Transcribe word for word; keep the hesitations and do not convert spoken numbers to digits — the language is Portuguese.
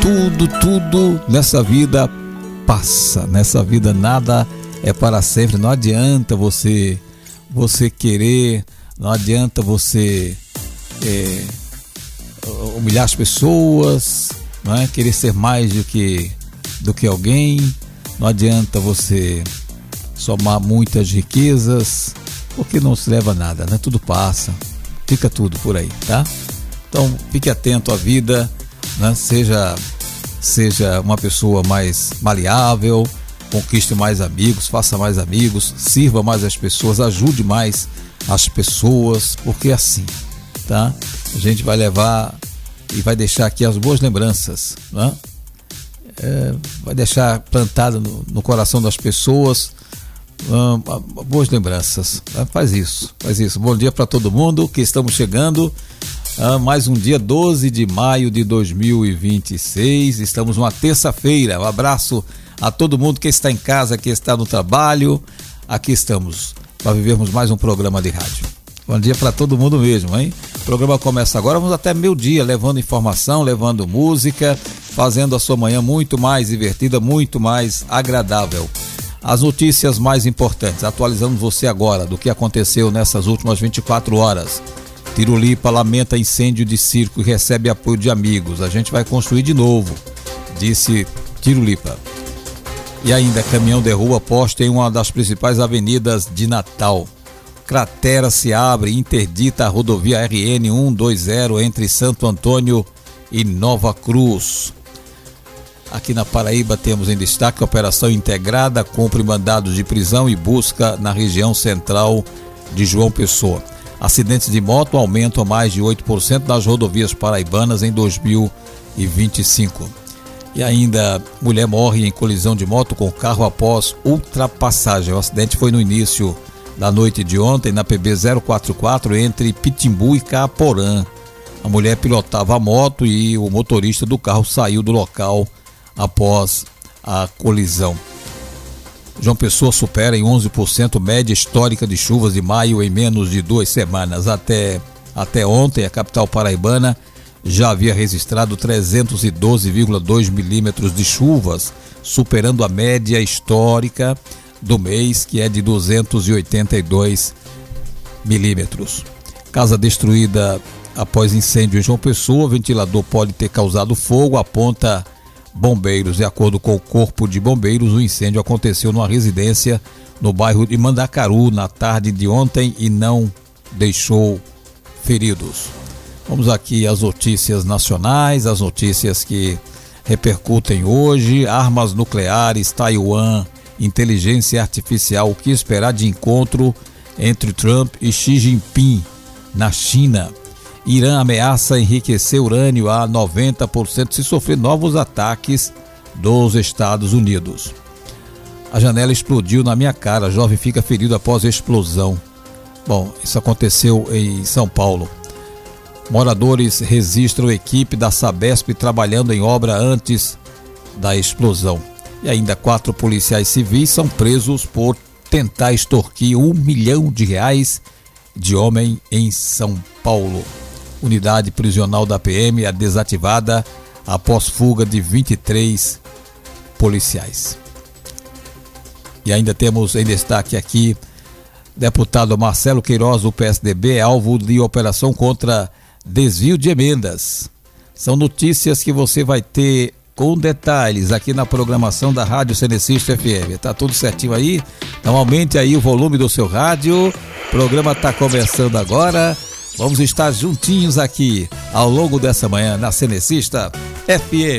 tudo, tudo nessa vida passa. Nessa vida nada é para sempre. Não adianta você, você querer, não adianta você é, humilhar as pessoas, não é? Querer ser mais do que, do que alguém. Não adianta você somar muitas riquezas, porque não se leva a nada, né? Tudo passa, fica tudo por aí, tá? Então fique atento à vida, né? Seja, seja uma pessoa mais maleável, conquiste mais amigos, faça mais amigos, sirva mais as pessoas, ajude mais as pessoas, porque é assim, tá? A gente vai levar e vai deixar aqui as boas lembranças, né? É, vai deixar plantado no, no coração das pessoas hum, boas lembranças. Faz isso, faz isso. Bom dia para todo mundo que estamos chegando a mais um dia, doze de maio de dois mil e vinte e seis. Estamos numa terça-feira. Um abraço a todo mundo que está em casa, que está no trabalho. Aqui estamos para vivermos mais um programa de rádio. Bom dia para todo mundo mesmo, hein? O programa começa agora, vamos até meio-dia, levando informação, levando música, fazendo a sua manhã muito mais divertida, muito mais agradável. As notícias mais importantes, atualizando você agora do que aconteceu nessas últimas vinte e quatro horas. Tirulipa lamenta incêndio de circo e recebe apoio de amigos. A gente vai construir de novo, disse Tirulipa. E ainda, caminhão derruba poste em uma das principais avenidas de Natal. Cratera se abre e interdita a rodovia R N cento e vinte entre Santo Antônio e Nova Cruz. Aqui na Paraíba temos em destaque a operação integrada, cumpre mandados de prisão e busca na região central de João Pessoa. Acidentes de moto aumentam mais de oito por cento nas rodovias paraibanas em dois mil e vinte e cinco. E ainda, mulher morre em colisão de moto com carro após ultrapassagem. O acidente foi no início da noite de ontem na P B zero quatro quatro entre Pitimbu e Caaporã. A mulher pilotava a moto e o motorista do carro saiu do local após a colisão. João Pessoa supera em onze por cento média histórica de chuvas de maio em menos de duas semanas. Até, até ontem, a capital paraibana já havia registrado trezentos e doze vírgula dois milímetros de chuvas, superando a média histórica do mês, que é de duzentos e oitenta e dois milímetros. Casa destruída após incêndio em João Pessoa, o ventilador pode ter causado fogo, aponta bombeiros. De acordo com o Corpo de Bombeiros, o incêndio aconteceu numa residência no bairro de Mandacaru na tarde de ontem e não deixou feridos. Vamos aqui às notícias nacionais, as notícias que repercutem hoje. Armas nucleares, Taiwan, inteligência artificial, o que esperar de encontro entre Trump e Xi Jinping na China. Irã ameaça enriquecer urânio a noventa por cento se sofrer novos ataques dos Estados Unidos. A janela explodiu na minha cara, jovem fica ferido após a explosão. Bom, isso aconteceu em São Paulo. Moradores registram equipe da Sabesp trabalhando em obra antes da explosão. E ainda quatro policiais civis são presos por tentar extorquir um milhão de reais de homem em São Paulo. Unidade prisional da P M é desativada após fuga de vinte e três policiais. E ainda temos em destaque aqui, deputado Marcelo Queiroz, do P S D B, é alvo de operação contra desvio de emendas. São notícias que você vai ter com detalhes aqui na programação da Rádio Cenecista F M. Tá tudo certinho aí? Então aumente aí o volume do seu rádio. O programa tá começando agora. Vamos estar juntinhos aqui ao longo dessa manhã na Cenecista F M.